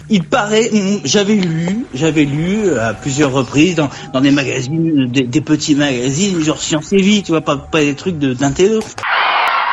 il paraît, j'avais lu à plusieurs reprises dans des magazines, des petits magazines, genre Science et Vie, tu vois, pas des trucs d'intello.